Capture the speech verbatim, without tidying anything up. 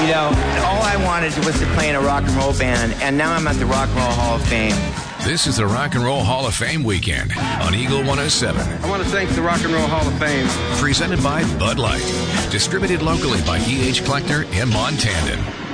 You know, all I wanted was to play in a rock and roll band, and now I'm at the Rock and Roll Hall of Fame. This is the Rock and Roll Hall of Fame weekend on Eagle one oh seven. I want to thank the Rock and Roll Hall of Fame. Presented by Bud Light. Distributed locally by E H Kleckner and Montandon.